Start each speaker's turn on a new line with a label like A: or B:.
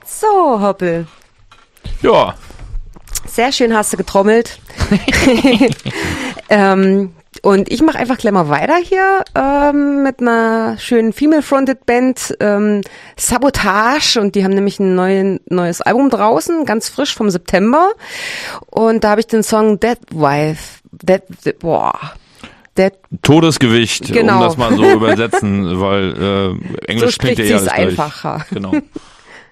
A: So, Hoppel.
B: Ja.
A: Sehr schön hast du getrommelt. Und ich mache einfach gleich mal weiter hier mit einer schönen Female-Fronted Band, Sabotage. Und die haben nämlich ein neues Album draußen, ganz frisch vom September. Und da habe ich den Song Dead Wife.
B: Todesgewicht,
A: genau.
B: um das mal so übersetzen, weil Englisch
A: so spricht
B: klingt ja
A: sie's
B: alles gleich.
A: einfacher.
B: Genau.